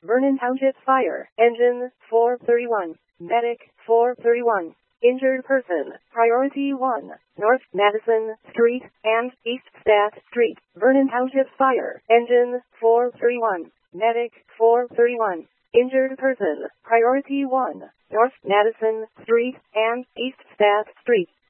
Vernon Township Fire Engine 431. Medic 431. Injured person, priority 1, North Madison Street and East Stat Street, Vernon Township Fire Engine 431. Medic 431. Injured person, priority 1, North Madison Street and East Stat Street.